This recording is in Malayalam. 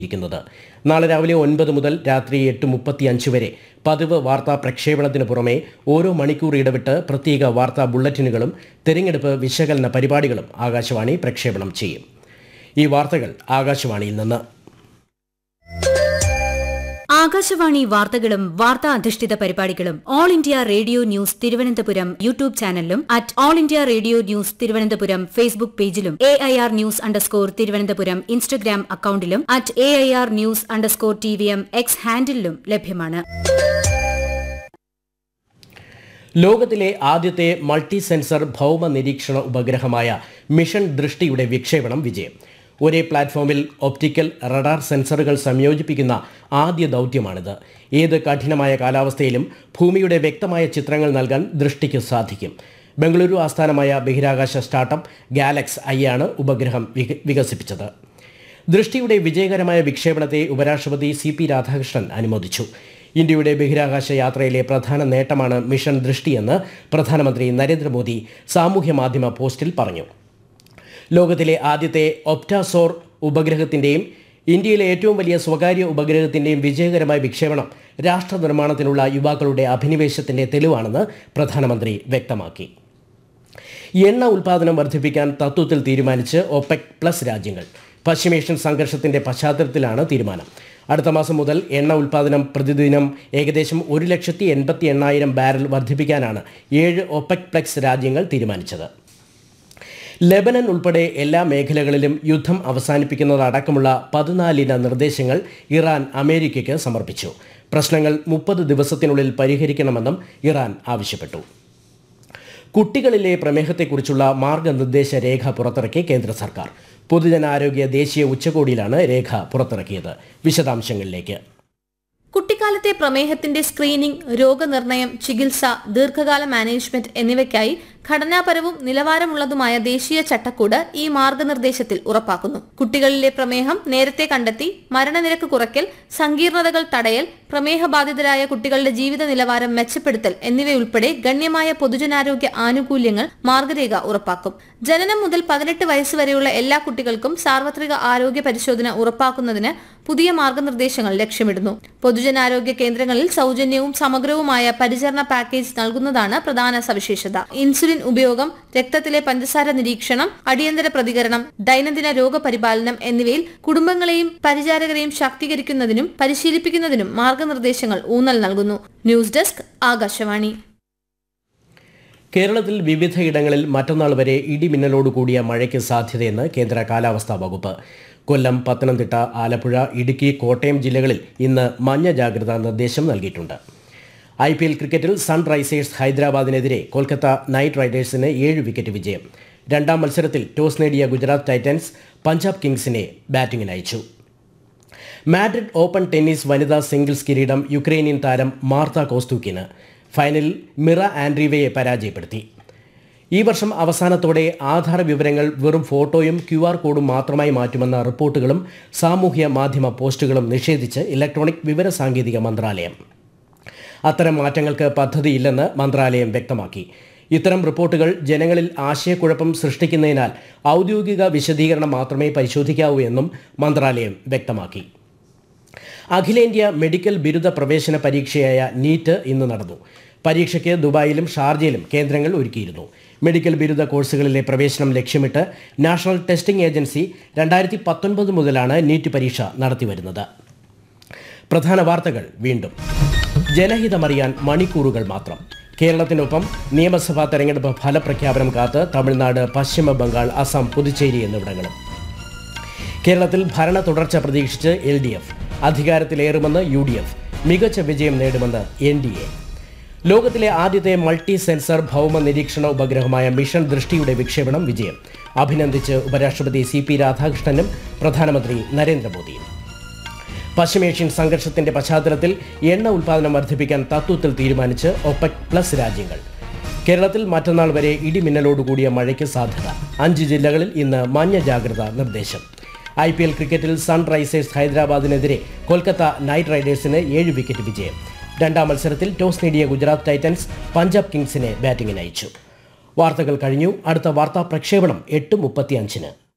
നാളെ രാവിലെ 9 മുതൽ രാത്രി 8:35 വരെ പതിവ് വാർത്താ പ്രക്ഷേപണത്തിന് പുറമെ ഓരോ മണിക്കൂർ ഇടവിട്ട് പ്രത്യേക വാർത്താ ബുള്ളറ്റിനുകളും തെരഞ്ഞെടുപ്പ് വിശകലന പരിപാടികളും ആകാശവാണി പ്രക്ഷേപണം ചെയ്യും. ഈ വാർത്തകൾ ആകാശവാണിയിൽ നിന്ന്. ആകാശവാണി വാർത്തകളും വാർത്താ അധിഷ്ഠിത പരിപാടികളും all India radio news Thiruvananthapuram YouTube ചാനലിലും @all India radio news Thiruvananthapuram Facebook പേജിലും AIR _ തിരുവനന്തപുരം ഇൻസ്റ്റഗ്രാം അക്കൌണ്ടിലും @AIR News _ TVM X ഹാൻഡിലും ലഭ്യമാണ്. ലോകത്തിലെ ആദ്യത്തെ മൾട്ടി സെൻസർ ഭൗമ നിരീക്ഷണ ഉപഗ്രഹമായ മിഷൻ ദൃഷ്ടിയുടെ വിക്ഷേപണം വിജയം. ഒരേ പ്ലാറ്റ്ഫോമിൽ ഒപ്റ്റിക്കൽ റഡാർ സെൻസറുകൾ സംയോജിപ്പിക്കുന്ന ആദ്യ ദൗത്യമാണിത്. ഏത് കഠിനമായ കാലാവസ്ഥയിലും ഭൂമിയുടെ വ്യക്തമായ ചിത്രങ്ങൾ നൽകാൻ ദൃഷ്ടിക്ക് സാധിക്കും. ബംഗളൂരു ആസ്ഥാനമായ ബഹിരാകാശ സ്റ്റാർട്ടപ്പ് ഗാലക്സ് ആണ് ഉപഗ്രഹം വികസിപ്പിച്ചത്. ദൃഷ്ടിയുടെ വിജയകരമായ വിക്ഷേപണത്തെ ഉപരാഷ്ട്രപതി CP രാധാകൃഷ്ണൻ അനുമോദിച്ചു. ഇന്ത്യയുടെ ബഹിരാകാശ യാത്രയിലെ പ്രധാന നേട്ടമാണ് മിഷൻ ദൃഷ്ടിയെന്ന് പ്രധാനമന്ത്രി നരേന്ദ്രമോദി സാമൂഹ്യമാധ്യമ പോസ്റ്റിൽ പറഞ്ഞു. ലോകത്തിലെ ആദ്യത്തെ ഒപ്റ്റാസോർ ഉപഗ്രഹത്തിൻ്റെയും ഇന്ത്യയിലെ ഏറ്റവും വലിയ സ്വകാര്യ ഉപഗ്രഹത്തിൻ്റെയും വിജയകരമായ വിക്ഷേപണം രാഷ്ട്ര നിർമ്മാണത്തിനുള്ള യുവാക്കളുടെ അഭിനിവേശത്തിൻ്റെ തെളിവാണെന്ന് പ്രധാനമന്ത്രി വ്യക്തമാക്കി. എണ്ണ ഉൽപ്പാദനം വർദ്ധിപ്പിക്കാൻ തത്വത്തിൽ തീരുമാനിച്ച് OPEC+ രാജ്യങ്ങൾ. പശ്ചിമേഷ്യൻ സംഘർഷത്തിൻ്റെ പശ്ചാത്തലത്തിലാണ് തീരുമാനം. അടുത്ത മാസം മുതൽ എണ്ണ ഉൽപ്പാദനം പ്രതിദിനം ഏകദേശം 1,80,000 ബാരൽ വർദ്ധിപ്പിക്കാനാണ് 7 OPEC+ രാജ്യങ്ങൾ തീരുമാനിച്ചത്. ലെബനൻ ഉൾപ്പെടെ എല്ലാ മേഖലകളിലും യുദ്ധം അവസാനിപ്പിക്കുന്നതടക്കമുള്ള 14 നിർദ്ദേശങ്ങൾ ഇറാൻ അമേരിക്കയ്ക്ക് സമർപ്പിച്ചു. പ്രശ്നങ്ങൾ 30 ദിവസത്തിനുള്ളിൽ പരിഹരിക്കണമെന്നും ഇറാൻ ആവശ്യപ്പെട്ടു. കുട്ടികളിലെ പ്രമേഹത്തെക്കുറിച്ചുള്ള മാർഗനിർദ്ദേശ രേഖ പുറത്തിറക്കി കേന്ദ്ര സർക്കാർ. പൊതുജനാരോഗ്യ ദേശീയ ഉച്ചകോടിയിലാണ് രേഖ പുറത്തിറക്കിയത്. വിശദാംശങ്ങളിലേക്ക്. കുട്ടിക്കാലത്തെ പ്രമേഹത്തിന്റെ സ്ക്രീനിംഗ്, രോഗനിർണയം, ചികിത്സ, ദീർഘകാല മാനേജ്മെന്റ് എന്നിവയ്ക്കായി ഘടനാപരവും നിലവാരമുള്ളതുമായ ദേശീയ ചട്ടക്കൂട് ഈ മാർഗനിർദ്ദേശത്തിൽ ഉറപ്പാക്കുന്നു. കുട്ടികളിലെ പ്രമേഹം നേരത്തെ കണ്ടെത്തി മരണനിരക്ക് കുറയ്ക്കൽ, സങ്കീർണതകൾ തടയൽ, പ്രമേഹബാധിതരായ കുട്ടികളുടെ ജീവിത നിലവാരം മെച്ചപ്പെടുത്തൽ എന്നിവയുൾപ്പെടെ ഗണ്യമായ പൊതുജനാരോഗ്യ ആനുകൂല്യങ്ങൾ മാർഗരേഖ ഉറപ്പാക്കും. ജനനം മുതൽ 18 വയസ്സ് വരെയുള്ള എല്ലാ കുട്ടികൾക്കും സാർവത്രിക ആരോഗ്യ പരിശോധന ഉറപ്പാക്കുന്നതിന് പുതിയ മാർഗനിർദ്ദേശങ്ങൾ ലക്ഷ്യമിടുന്നു. പൊതുജനാരോഗ്യ കേന്ദ്രങ്ങളിൽ സൗജന്യവും സമഗ്രവുമായ പരിചരണ പാക്കേജ് നൽകുന്നതാണ് പ്രധാന സവിശേഷത. ഇൻസുലിൻ ഉപയോഗം, രക്തത്തിലെ പഞ്ചസാര നിരീക്ഷണം, അടിയന്തര പ്രതികരണം, ദൈനംദിന രോഗപരിപാലനം എന്നിവയിൽ കുടുംബങ്ങളെയും പരിചാരകരെയും ശാക്തീകരിക്കുന്നതിനും പരിശീലിപ്പിക്കുന്നതിനും മാർഗനിർദ്ദേശങ്ങൾ ഊന്നൽ നൽകുന്നു. News desk, Akashvani. കേരളത്തിൽ വിവിധയിടങ്ങളിൽ മറ്റന്നാൾ വരെ ഇടിമിന്നലോടുകൂടിയ മഴയ്ക്ക് സാധ്യതയെന്ന് കേന്ദ്ര കാലാവസ്ഥാ വകുപ്പ്. കൊല്ലം, പത്തനംതിട്ട, ആലപ്പുഴ, ഇടുക്കി, കോട്ടയം ജില്ലകളിൽ ഇന്ന് മഞ്ഞ ജാഗ്രതാ നിർദ്ദേശം നൽകിയിട്ടുണ്ട്. IPL ക്രിക്കറ്റിൽ സൺറൈസേഴ്സ് ഹൈദരാബാദിനെതിരെ കൊൽക്കത്ത നൈറ്റ് റൈഡേഴ്സിന് 7 വിക്കറ്റ് വിജയം. രണ്ടാം മത്സരത്തിൽ ടോസ് നേടിയ ഗുജറാത്ത് ടൈറ്റൻസ് പഞ്ചാബ് കിങ്സിനെ ബാറ്റിംഗിനയച്ചു. മാഡ്രിഡ് ഓപ്പൺ ടെന്നീസ് വനിതാ സിംഗിൾസ് കിരീടം യുക്രൈനിയൻ താരം മാർത്ത കോസ്തുക്കിന്. ഫൈനലിൽ മിറ ആൻഡ്രീവയെ പരാജയപ്പെടുത്തി. ഈ വർഷം അവസാനത്തോടെ ആധാർ വിവരങ്ങൾ വെറും ഫോട്ടോയും QR കോഡും മാത്രമായി മാറ്റുമെന്ന റിപ്പോർട്ടുകളും സാമൂഹ്യ മാധ്യമ പോസ്റ്റുകളും നിഷേധിച്ച് ഇലക്ട്രോണിക് വിവരസാങ്കേതിക മന്ത്രാലയം. അത്തരം മാറ്റങ്ങൾക്ക് പദ്ധതിയില്ലെന്ന് മന്ത്രാലയം വ്യക്തമാക്കി. ഇത്തരം റിപ്പോർട്ടുകൾ ജനങ്ങളിൽ ആശയക്കുഴപ്പം സൃഷ്ടിക്കുന്നതിനാൽ ഔദ്യോഗിക വിശദീകരണം മാത്രമേ പരിശോധിക്കാവൂ എന്നും മന്ത്രാലയം വ്യക്തമാക്കി. അഖിലേന്ത്യാ മെഡിക്കൽ ബിരുദ പ്രവേശന പരീക്ഷയായ നീറ്റ് ഇന്ന് നടന്നു. പരീക്ഷയ്ക്ക് ദുബായിലും ഷാർജയിലും കേന്ദ്രങ്ങൾ ഒരുക്കിയിരുന്നു. മെഡിക്കൽ ബിരുദ കോഴ്സുകളിലെ പ്രവേശനം ലക്ഷ്യമിട്ട് നാഷണൽ ടെസ്റ്റിംഗ് ഏജൻസി 2019 മുതലാണ് നീറ്റ് പരീക്ഷ നടത്തിവരുന്നത്. പ്രധാന വാർത്തകൾ വീണ്ടും. ജനഹിതമറിയാൻ മണിക്കൂറുകൾ മാത്രം. കേരളത്തിനൊപ്പം നിയമസഭാ തെരഞ്ഞെടുപ്പ് ഫലപ്രഖ്യാപനം കാത്ത് തമിഴ്നാട്, പശ്ചിമ ബംഗാൾ, അസം, പുതുച്ചേരി എന്നിവിടങ്ങളും. കേരളത്തിൽ ഭരണ തുടർച്ച പ്രതീക്ഷിച്ച് LDF. അധികാരത്തിലേറുമെന്ന് UDF. മികച്ച വിജയം നേടുമെന്ന് NDA. ലോകത്തിലെ ആദ്യത്തെ മൾട്ടി സെൻസർ ഭൗമ നിരീക്ഷണ ഉപഗ്രഹമായ മിഷൻ ദൃഷ്ടിയുടെ വിക്ഷേപണം വിജയം. അഭിനന്ദിച്ച് ഉപരാഷ്ട്രപതി CP രാധാകൃഷ്ണനും പ്രധാനമന്ത്രി നരേന്ദ്രമോദിയും. പശ്ചിമേഷ്യൻ സംഘർഷത്തിന്റെ പശ്ചാത്തലത്തിൽ എണ്ണ ഉൽപ്പാദനം വർദ്ധിപ്പിക്കാൻ തത്വത്തിൽ തീരുമാനിച്ച് OPEC+ രാജ്യങ്ങൾ. കേരളത്തിൽ മറ്റന്നാൾ വരെ ഇടിമിന്നലോടുകൂടിയ മഴയ്ക്ക് സാധ്യത. 5 ജില്ലകളിൽ ഇന്ന് മഞ്ഞ ജാഗ്രതാ നിർദ്ദേശം. IPL ക്രിക്കറ്റിൽ സൺറൈസേഴ്സ് ഹൈദരാബാദിനെതിരെ കൊൽക്കത്ത നൈറ്റ് റൈഡേഴ്സിന് 7 വിക്കറ്റ് വിജയം. രണ്ടാം മത്സരത്തിൽ ടോസ് നേടിയ ഗുജറാത്ത് ടൈറ്റൻസ് പഞ്ചാബ് കിങ്സിനെ ബാറ്റിംഗിനയച്ചു. വാർത്തകൾ കഴിഞ്ഞു. അടുത്ത വാർത്താ പ്രക്ഷേപണം 8:35-ന്.